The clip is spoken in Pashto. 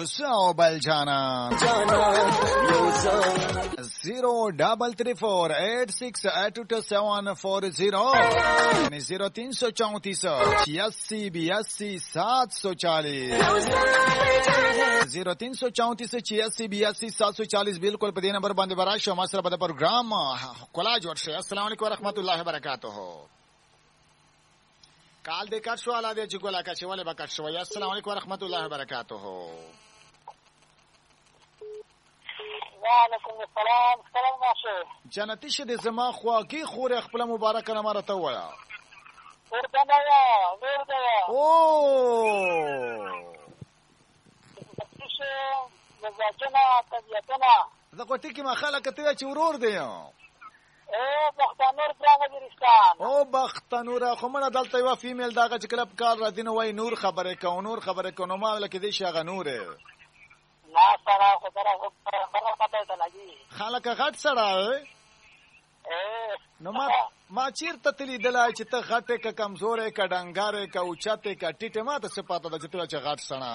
سو بل جانا 0334868270 یعنی 0334868270 بالکل په دې نمبر باندې براشه ما سره په پروګرام کولا جوړ شي. السلام علیکم ورحمت الله وبرکاتہ. کال دې کټ شو الا دې چې کولا کښ ولې بکټ شو. السلام علیکم ورحمت الله وبرکاتہ. وعلیکم السلام. سلام ماشه جنتی شه دې زما خواږي خور خپل مبارک نه مارته ویا ورته نور دا او څه مزاجنا طبيعتنا دا کوټی کې ما خلک ته چې ورور دی بختانور برغزستان او بختانور خو مړه دلته یو فیمیل داغه چې کلب کار را دین وای نور خبره کو نو ما ولکه دې شغه نور لا سره خبره پته ته لګي خلک غټ سره نو ما چیرته تلی دلای چې ته غټه ک کمزورې ک ډنګارې ک اوچته ک ټیټه ما ته څه پته ده چې ته غټ سره